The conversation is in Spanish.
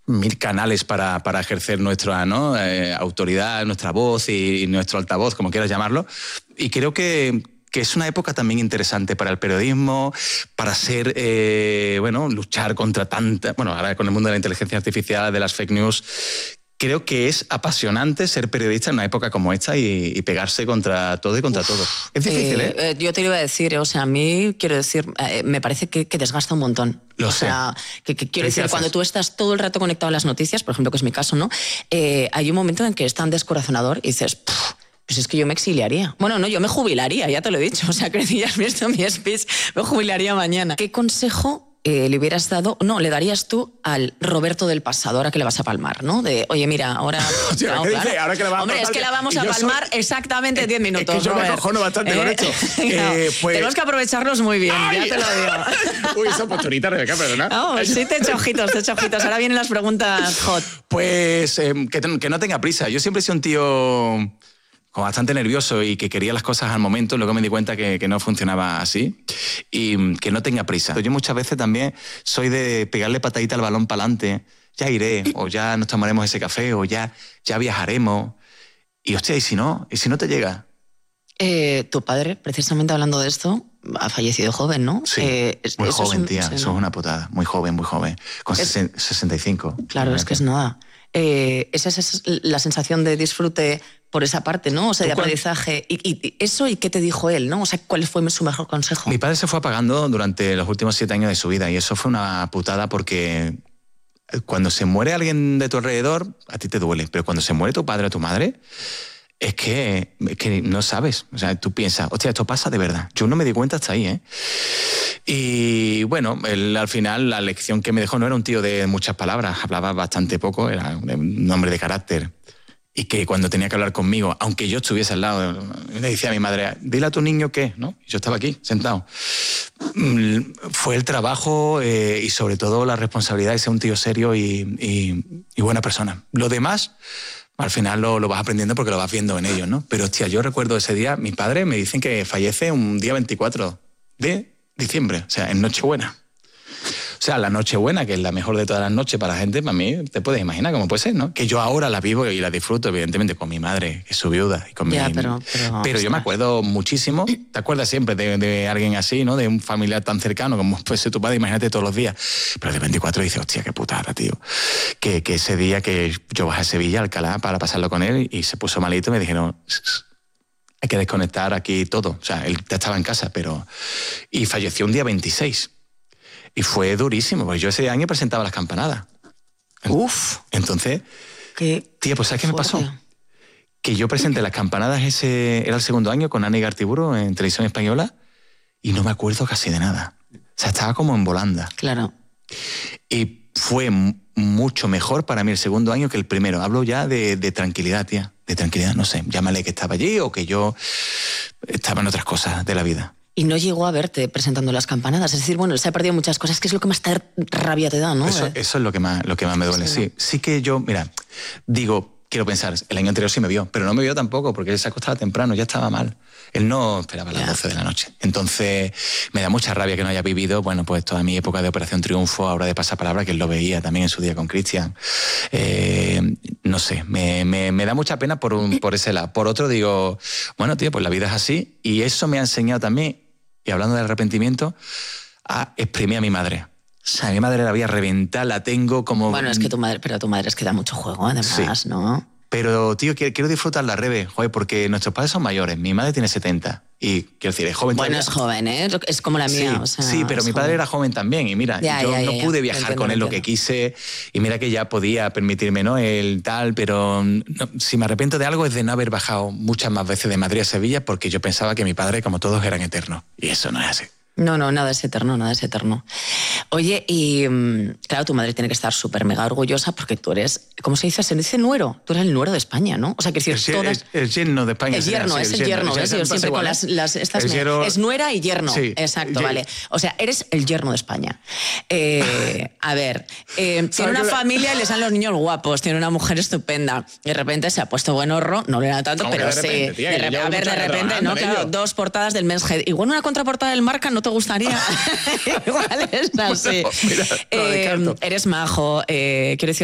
1000 canales para ejercer nuestra, ¿no? Autoridad, nuestra voz y nuestro altavoz, como quieras llamarlo. Y creo que es una época también interesante para el periodismo, para ser, luchar contra tanta... Bueno, ahora con el mundo de la inteligencia artificial, de las fake news... Creo que es apasionante ser periodista en una época como esta y pegarse contra todo y contra todo. Es difícil, ¿eh? Yo te lo iba a decir, o sea, a mí, quiero decir, me parece que desgasta un montón. Lo sé. O sea, quiero decir, cuando tú estás todo el rato conectado a las noticias, por ejemplo, que es mi caso, ¿no? Hay un momento en que es tan descorazonador y dices... Pues es que yo me exiliaría. Bueno, no, yo me jubilaría, ya te lo he dicho. O sea, que ya has visto mi speech, me jubilaría mañana. ¿Qué consejo le hubieras dado, no, le darías tú al Roberto del pasado, ahora que le vas a palmar, ¿no? De, oye, mira, ahora... Hostia, ¿qué dice? Ahora que le vamos Hombre, es que la vamos a palmar exactamente 10 minutos. Es que yo me acojono bastante con esto. Pues... Tenemos que aprovecharlos muy bien, ¡ay! Ya te lo digo. Uy, esa posturita, Rebeca, perdona. No, sí, te echo ojitos, te echo ojitos. Ahora vienen las preguntas hot. Pues que no tenga prisa. Yo siempre he sido un tío... como bastante nervioso y que quería las cosas al momento, luego me di cuenta que no funcionaba así y que no tenga prisa. Yo muchas veces también soy de pegarle patadita al balón para adelante, ya iré, o ya nos tomaremos ese café, o ya viajaremos. Y hostia, ¿y si no te llega? Tu padre, precisamente hablando de esto, ha fallecido joven, ¿no? Sí, muy joven, tía, eso es una putada, muy joven, con 65. Claro, es que es nada. Esa es la sensación de disfrute por esa parte, ¿no? O sea, de aprendizaje. Y eso, ¿y qué te dijo él, no? O sea, ¿cuál fue su mejor consejo? Mi padre se fue apagando durante los últimos 7 años de su vida y eso fue una putada porque cuando se muere alguien de tu alrededor, a ti te duele, pero cuando se muere tu padre o tu madre, es que no sabes. O sea, tú piensas, hostia, esto pasa de verdad. Yo no me di cuenta hasta ahí, ¿eh? Y bueno, él, al final la lección que me dejó no era un tío de muchas palabras, hablaba bastante poco, era un hombre de carácter. Y que cuando tenía que hablar conmigo, aunque yo estuviese al lado, le decía a mi madre, dile a tu niño qué, ¿no? Y yo estaba aquí, sentado. Fue el trabajo y sobre todo la responsabilidad de ser un tío serio y buena persona. Lo demás, al final lo vas aprendiendo porque lo vas viendo en ellos, ¿no? Pero hostia, yo recuerdo ese día, mi padre me dicen que fallece un día 24 de diciembre, o sea, en Nochebuena. O sea, la Nochebuena, que es la mejor de todas las noches para la gente, para mí, te puedes imaginar cómo puede ser, ¿no? Que yo ahora la vivo y la disfruto, evidentemente, con mi madre, que es su viuda. Y con pero yo me acuerdo muchísimo, te acuerdas siempre de alguien así, ¿no? De un familiar tan cercano como puede ser tu padre, imagínate todos los días. Pero de 24 dices, hostia, qué putada, tío. Que ese día que yo bajé a Sevilla, Alcalá, para pasarlo con él y se puso malito, me dijeron... hay que desconectar aquí todo. O sea, él ya estaba en casa, pero... Y falleció un día 26. Y fue durísimo, porque yo ese año presentaba las campanadas. Uf. Entonces, tía, pues ¿sabes qué me pasó? Que yo presenté las campanadas, era el segundo año, con Ana Igartiburu en Televisión Española, y no me acuerdo casi de nada. O sea, estaba como en volanda. Claro. Y fue mucho mejor para mí el segundo año que el primero. Hablo ya de tranquilidad, tía. De tranquilidad, no sé. Llámale que estaba allí o que yo estaba en otras cosas de la vida. Y no llegó a verte presentando las campanadas. Es decir, bueno, se ha perdido muchas cosas, que es lo que más rabia te da, ¿no? Eso es lo que más me duele, sí que yo, mira, quiero pensar, el año anterior sí me vio, pero no me vio tampoco, porque él se acostaba temprano, ya estaba mal. Él no esperaba las 12 de la noche. Entonces, me da mucha rabia que no haya vivido, bueno, pues toda mi época de Operación Triunfo, ahora de Pasapalabra, que él lo veía también en su día con Cristian. No sé, me da mucha pena por ese lado. Por otro digo, bueno, tío, pues la vida es así, y eso me ha enseñado también, y hablando del arrepentimiento, a exprimir a mi madre. O sea, a mi madre la voy a reventar, la tengo como... Bueno, es que tu madre es que da mucho juego, además, sí. ¿No? Pero, tío, quiero disfrutar la Rebe, joder, porque nuestros padres son mayores. Mi madre tiene 70 y, quiero decir, es joven todavía. Bueno, es joven, ¿eh? Es como la mía. Sí, o sea, sí, pero mi padre era joven también y mira, yo no pude viajar con él lo que quise y mira que ya podía permitirme, ¿no? El tal, pero si me arrepiento de algo es de no haber bajado muchas más veces de Madrid a Sevilla porque yo pensaba que mi padre, como todos, eran eternos y eso no es así. No, nada es eterno, nada es eterno. Oye, y claro, tu madre tiene que estar súper mega orgullosa porque tú eres, ¿cómo se dice? Se dice nuero. Tú eres el nuero de España, ¿no? O sea, que si todas... El yerno de España. Es el yerno, ¿ves? Yo siempre con estas... Es nuera y yerno. Sí, exacto, vale. O sea, eres el yerno de España. A ver, tiene una familia y le salen los niños guapos, tiene una mujer estupenda. De repente se ha puesto buen horro, no le era tanto, pero sí. De repente, ¿no? Claro, 2 portadas del Men's Health. Igual una contraportada del Marca no te gustaría. Igual es así. Mira, eres majo, quiero decir,